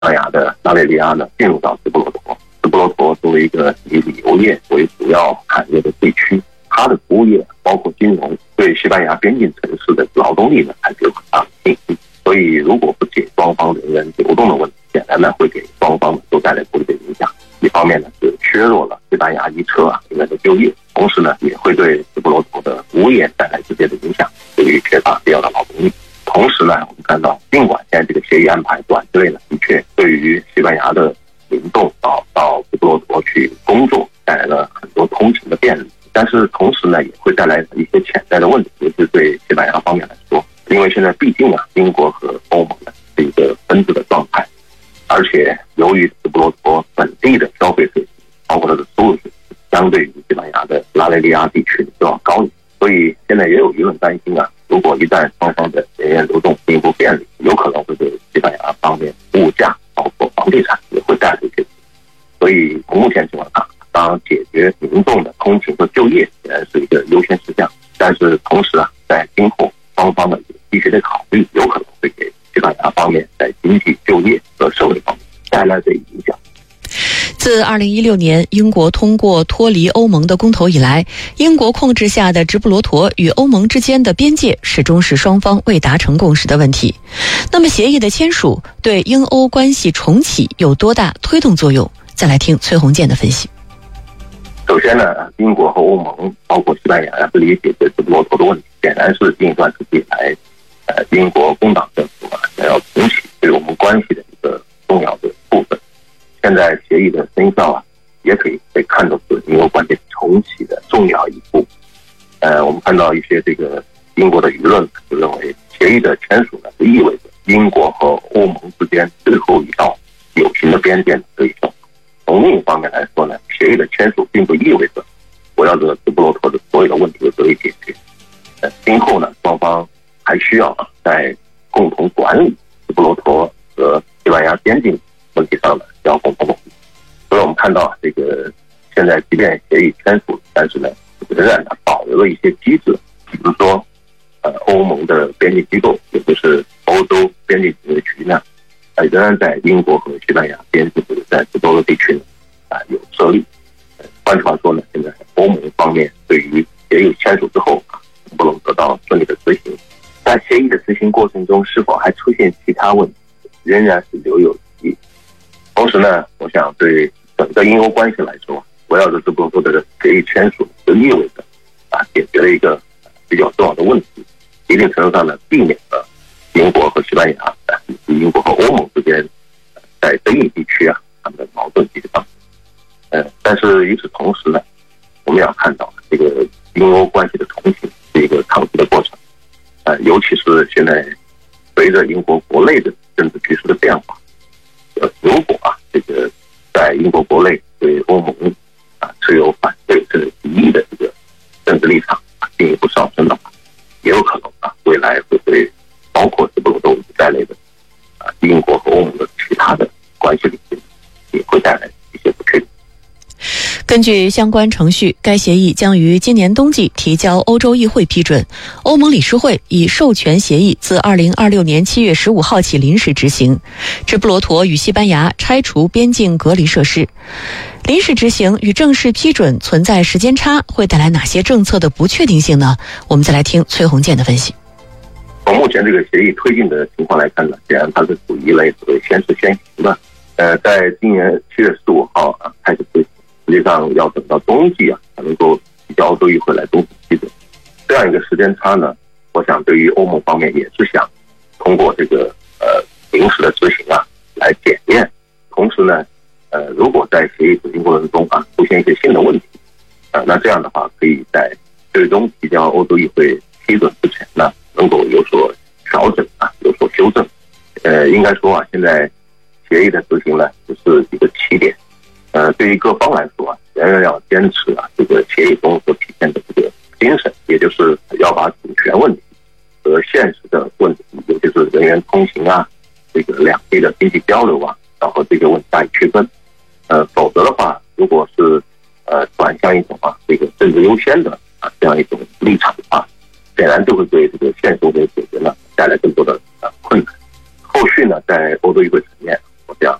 班牙的拉累利亚呢进入到直布罗陀。直布罗陀作为一个以旅游业为主要产业的地区，它的服务业包括金融，对西班牙边境城市的劳动力呢还是有很大的信心。所以如果不解双方人员流动的问题，显然呢会给双方都带来不利的影响。一方面呢是削弱了西班牙一车人员的就业，同时呢也会对直布罗陀的服务业带来直接的影响，由于缺乏必要的劳动力。同时呢，我们看到，尽管现在这个协议安排短之内呢，的确对于西班牙的民众到直布罗陀去工作带来了很多通勤的便利，但是同时呢，也会带来一些潜在的问题，尤其是对西班牙方面来说，因为现在毕竟英国和欧盟呢是一个分治的状态，而且由于直布罗陀本地的消费水平，包括它的收入水平，相对于西班牙的拉累利亚地区都要高一些，所以现在也有舆论担心如果一旦双方的人员流动进一步便利，有可能会对西班牙方面物价包括房地产也会带来一些。所以从目前情况下，当然解决民众的通勤和就业显然是一个优先事项，但是同时在今后双方呢也必须得考虑，有可能会给西班牙方面在经济、就业和社会方面带来的影响。 自2016年英国通过脱离欧盟的公投以来，英国控制下的直布罗陀与欧盟之间的边界始终是双方未达成共识的问题。那么协议的签署对英欧关系重启有多大推动作用？再来听崔洪建的分析。 首先呢，英国和欧盟包括西班牙不理解决直布罗陀的问题，显然是近一段时间以来英国工党政府想要重启对我们关系的一个重要的部分。现在协议的生效也可以被看作是英欧关系重启的重要一步。我们看到一些这个英国的舆论就认为，协议的签署呢，就意味着英国和欧盟之间最后一道有形的边界得以消除。从另一方面来说呢，协议的签署并不意味着围绕着直布罗陀的所有的问题都得以解决。今后呢，双方还需要在共同管理直布罗陀和西班牙边境问题上呢要共同努力。所以我们看到这个现在即便协议签署，但是呢仍然保留了一些机制，比如说欧盟的边境机构，也就是欧洲边境警卫局呢仍然在英国和西班牙边境或者在直布罗陀地区有设立。换句话说呢，现在欧盟方面对于协议签署之后能不能得到顺利的执行，在协议的执行过程中是否还出现其他问题，仍然是留有疑义。同时呢，我想对整个英欧关系来说，围绕着直布罗陀的协议签署，就意味着解决了一个比较重要的问题，一定程度上呢避免了英国和西班牙以及英国和欧盟之间在争议地区他们的矛盾激荡。但是与此同时呢，我们要看到这个英欧关系的重启是一个长期的过程。尤其是现在随着英国国内的政治局势的变化，如果这个在英国国内对欧盟持有反对甚至敌意的这个政治立场进一步上升的话，也有可能未来会对包括直布罗陀在内的英国和欧盟的其他的关系领域也会带来一些不确定。 根据相关程序，该协议将于今年冬季提交欧洲议会批准。欧盟理事会已授权协议自2026年7月15号起临时执行。直布罗陀与西班牙拆除边境隔离设施。临时执行与正式批准存在时间差，会带来哪些政策的不确定性呢？我们再来听崔洪建的分析。 从目前这个协议推进的情况来看呢，显然它是属于一类所谓先试先行的。在今年7月15号开始推行，实际上要等到冬季才能够提交欧洲议会来终止批准。这样一个时间差呢，我想对于欧盟方面也是想通过这个临时的执行来检验。同时呢，如果在协议执行过程中出现一些新的问题，那这样的话可以在最终提交欧洲议会批准之前呢，能够有所调整有所修正。应该说现在协议的执行呢，只是一个起点。对于各方来说仍然要坚持这个协议中所体现的这个精神，也就是要把主权问题和现实的问题，尤其是人员通行这个两地的经济交流要和这个问题加以区分。否则的话，如果是转向一种这个政治优先的这样一种立场的话，显然就会对这个现实问题解决呢带来更多的困难。后续呢，在欧洲议会层面， 国家。